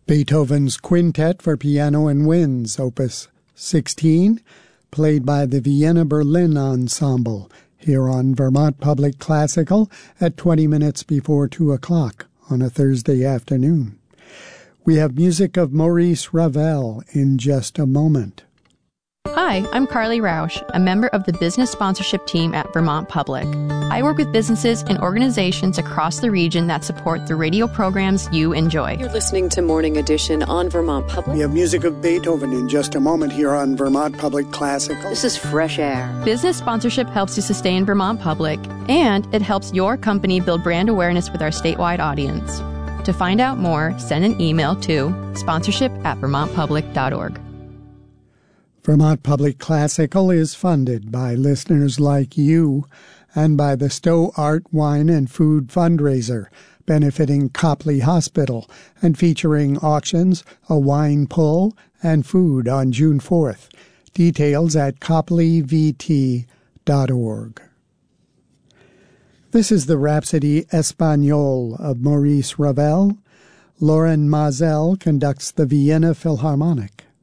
Beethoven's Quintet for Piano and Winds, Opus 16, played by the Vienna Berlin Ensemble, here on Vermont Public Classical at 20 minutes before 2 o'clock on a Thursday afternoon. We have music of Maurice Ravel in just a moment. Hi, I'm Carly Rausch, a member of the business sponsorship team at Vermont Public. I work with businesses and organizations across the region that support the radio programs you enjoy. You're listening to Morning Edition on Vermont Public. We have music of Beethoven in just a moment here on Vermont Public Classical. This is Fresh Air. Business sponsorship helps you sustain Vermont Public, and it helps your company build brand awareness with our statewide audience. To find out more, send an email to sponsorship@vermontpublic.org. Vermont Public Classical is funded by listeners like you and by the Stowe Art, Wine, and Food fundraiser, benefiting Copley Hospital and featuring auctions, a wine pull, and food on June 4th. Details at copleyvt.org. This is the Rhapsody Espagnole of Maurice Ravel. Lauren Mazel conducts the Vienna Philharmonic.